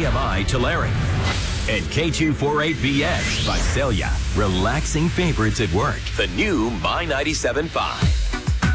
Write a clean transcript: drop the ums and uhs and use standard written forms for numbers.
CMI Tulare. And K248BX Visalia. Relaxing favorites at work. The new My 97.5.